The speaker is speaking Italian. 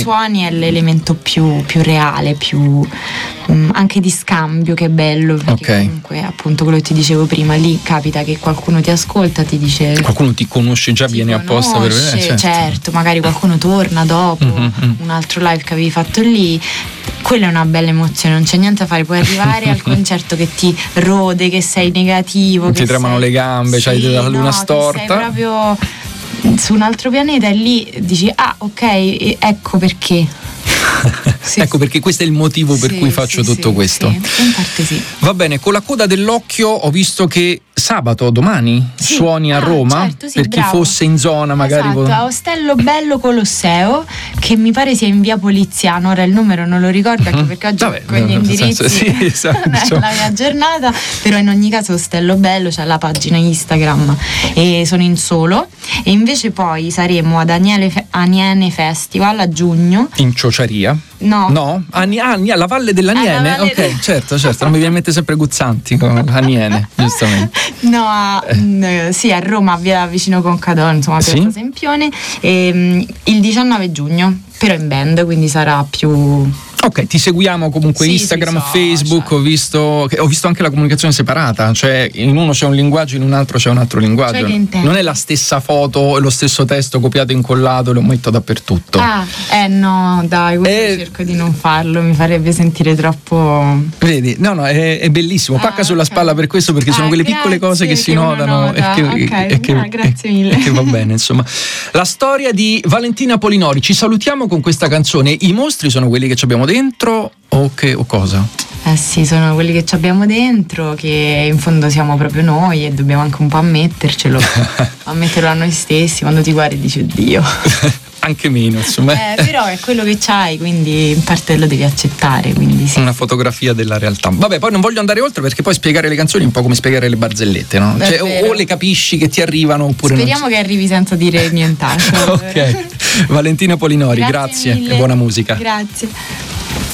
suoni è l'elemento più reale, più anche di scambio, che è bello, perché comunque appunto quello che ti dicevo prima, lì capita che qualcuno ti ascolta, ti dice, qualcuno ti conosce già, viene apposta per vedere, certo, magari qualcuno torna dopo un altro live che avevi fatto lì. Quella è una bella emozione, non c'è niente da fare, puoi arrivare al concerto che ti rode, che sei negativo, ti tremano le gambe, c'hai la luna storta, sei proprio su un altro pianeta, e lì dici ok, ecco perché. Ecco perché questo è il motivo per cui faccio tutto questo. In parte sì. Va bene, con la coda dell'occhio ho visto che domani suoni a Roma, certo, per chi fosse in zona magari. Esatto, a Ostello Bello Colosseo, che mi pare sia in via Poliziano, ora il numero non lo ricordo anche perché oggi con gli indirizzi non è la mia giornata, però in ogni caso Ostello Bello, c'è la pagina Instagram, e sono in solo. E invece poi saremo ad Aniene Festival a giugno, in Ciociaria. No? La Valle dell'Aniene? Ok, certo, non mi viene in mente sempre Guzzanti con Aniene, giustamente. No, a Roma, via vicino Concadon, insomma, Piazza Sempione, il 19 giugno, però in band, quindi sarà più... Ok, ti seguiamo comunque Instagram, Facebook, ho visto anche la comunicazione separata, cioè in uno c'è un linguaggio, in un altro c'è un altro linguaggio. Non è la stessa foto e lo stesso testo copiato e incollato, lo metto dappertutto. No, dai, cerco di non farlo, mi farebbe sentire troppo... Vedi, è bellissimo, pacca sulla spalla per questo, perché sono quelle piccole cose che si notano grazie mille. E che va bene, insomma. La storia di Valentina Polinori, ci salutiamo con questa canzone. I mostri sono quelli che ci abbiamo dentro o cosa? Sì, sono quelli che ci abbiamo dentro, che in fondo siamo proprio noi, e dobbiamo anche un po' ammettercelo a noi stessi. Quando ti guardi dici oddio. Anche meno, insomma. Però è quello che c'hai, quindi in parte lo devi accettare, quindi sì. Una fotografia della realtà. Vabbè, poi non voglio andare oltre, perché poi spiegare le canzoni è un po' come spiegare le barzellette, no? Cioè, o le capisci che ti arrivano, oppure speriamo che arrivi senza dire nient'altro. Ok. Valentina Polinori, grazie e buona musica. Grazie.